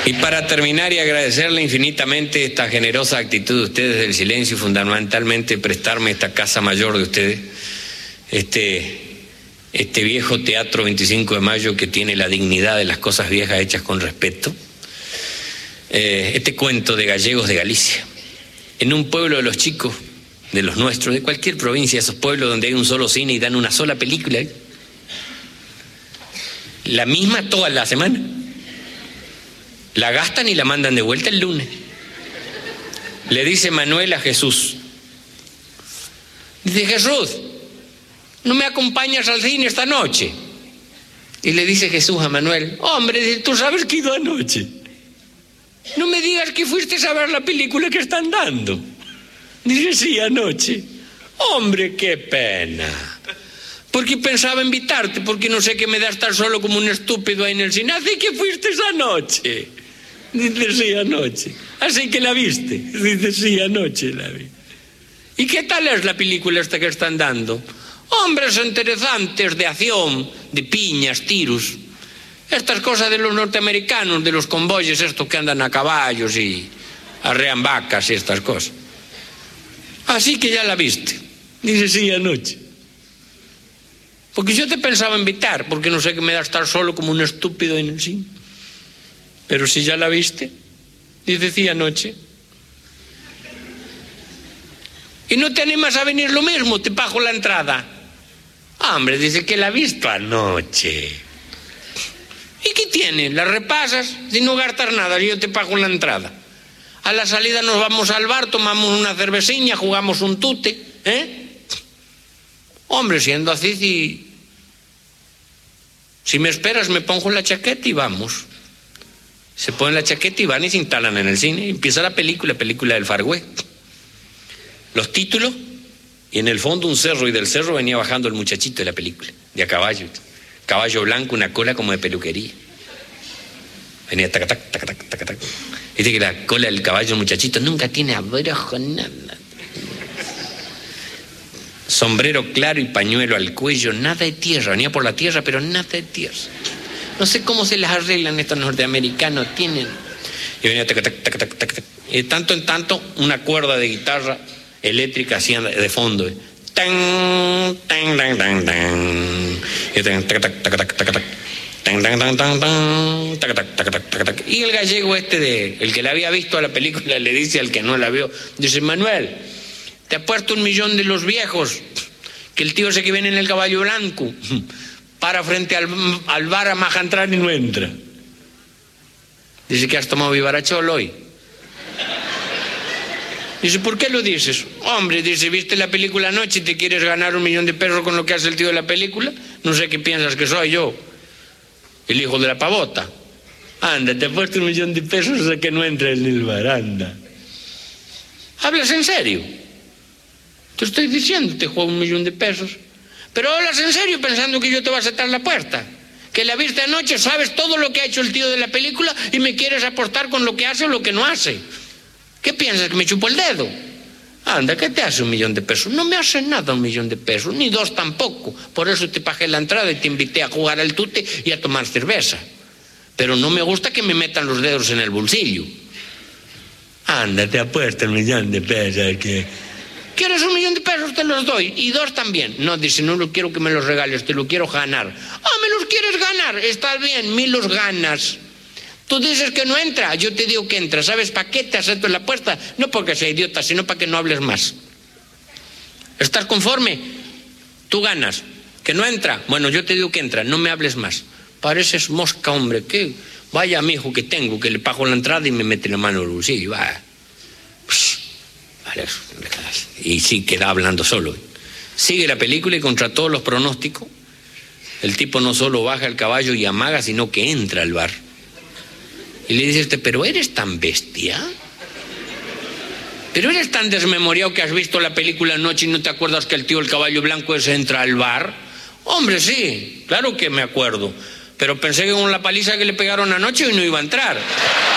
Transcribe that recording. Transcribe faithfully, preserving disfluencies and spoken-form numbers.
Y para terminar y agradecerle infinitamente esta generosa actitud de ustedes del silencio y fundamentalmente prestarme esta casa mayor de ustedes, este, este viejo Teatro veinticinco de Mayo que tiene la dignidad de las cosas viejas hechas con respeto, eh, este cuento de gallegos de Galicia, en un pueblo de los chicos, de los nuestros, de cualquier provincia, esos pueblos donde hay un solo cine y dan una sola película, ¿eh? La misma toda la semana. La gastan y la mandan de vuelta el lunes. Le dice Manuel a Jesús. Dice: Jesús, ¿no me acompañas al cine esta noche? Y le dice Jesús a Manuel: hombre, tú sabes que he ido anoche. No me digas que fuiste a ver la película que están dando. Dice: sí, anoche. Hombre, qué pena. Porque pensaba invitarte, porque no sé qué me da estar solo como un estúpido ahí en el cine. Así que fuiste anoche. Dice: sí, anoche. Así que la viste. Dice: sí, anoche la vi. ¿Y qué tal es la película esta que están dando? Hombres interesantes, de acción, de piñas, tiros. Estas cosas de los norteamericanos, de los convoyes estos que andan a caballos y arrean vacas y estas cosas. Así que ya la viste. Dice: sí, anoche. Porque yo te pensaba invitar, porque no sé qué me da estar solo como un estúpido en el cine. Pero si ya la viste. Dice: sí, anoche. ¿Y no te animas a venir lo mismo? Te pago la entrada. Hombre, dice que la ha visto anoche. ¿Y qué tiene? La repasas sin no gastar nada, yo te pago la entrada. A la salida nos vamos al bar, tomamos una cerveciña, jugamos un tute, ¿eh? Hombre, siendo así, si, si me esperas me pongo la chaqueta y vamos. Se ponen la chaqueta y van y se instalan en el cine. Y empieza la película, película del Far West. Los títulos, y en el fondo un cerro, y del cerro venía bajando el muchachito de la película, de a caballo. Caballo blanco, una cola como de peluquería. Venía tac, tac, tac, tac, tac, tac. Dice que la cola del caballo, muchachito, nunca tiene abrojo, nada. Sombrero claro y pañuelo al cuello, nada de tierra, venía por la tierra, pero nada de tierra. No sé cómo se las arreglan estos norteamericanos, tienen. Y venía tac, tac, tac, tac, tac, tac. Y de tanto en tanto, una cuerda de guitarra eléctrica hacía de fondo. ¿eh? Tan, tan, tan, tan, tan. Y tan, tac, tac, tac, tac, tac, tac. Tan, tan, tan, tan, tan, tac, tac, tac, tac, tac, tac. Y el gallego este, de, el que le había visto a la película, le dice al que no la vio, dice: Manuel, te ha puesto un millón de los viejos, que el tío ese que viene en el caballo blanco para frente al, al bar a maja entrar y no entra. Dice: que has tomado vivarachol hoy. Dice: ¿por qué lo dices? Hombre, dice, ¿viste la película anoche y te quieres ganar un millón de pesos con lo que hace el tío de la película? No sé qué piensas que soy yo, el hijo de la pavota. Anda, te he puesto un millón de pesos a que no entres en el bar, anda. ¿Hablas en serio? Te estoy diciendo, te juego un millón de pesos. Pero hablas en serio pensando que yo te voy a aceptar la puerta. Que la viste anoche, sabes todo lo que ha hecho el tío de la película y me quieres aportar con lo que hace o lo que no hace. ¿Qué piensas, que me chupo el dedo? Anda, ¿qué te hace un millón de pesos? No me hace nada un millón de pesos, ni dos tampoco. Por eso te pagué la entrada y te invité a jugar al tute y a tomar cerveza. Pero no me gusta que me metan los dedos en el bolsillo. Anda, te apuesto un millón de pesos que... ¿Quieres un millón de pesos? Te los doy. Y dos también. No, dice, no lo quiero que me los regales, te lo quiero ganar. Ah, ¿me los quieres ganar? Está bien, me los ganas. Tú dices que no entra, yo te digo que entra. ¿Sabes para qué te acepto la apuesta? No porque sea idiota, sino para que no hables más. ¿Estás conforme? Tú ganas. ¿Que no entra? Bueno, yo te digo que entra, no me hables más. Pareces mosca, hombre. ¿Qué? Vaya amigo que tengo, que le pago la entrada y me mete la mano en el bolsillo. Va. Vale. Y sí, queda hablando solo. Sigue la película y contra todos los pronósticos, el tipo no solo baja el caballo y amaga, sino que entra al bar. Y le dice este: ¿pero eres tan bestia? ¿Pero eres tan desmemoriado que has visto la película anoche y no te acuerdas que el tío el caballo blanco ese entra al bar? Hombre, sí, claro que me acuerdo. Pero pensé que con la paliza que le pegaron anoche hoy no iba a entrar.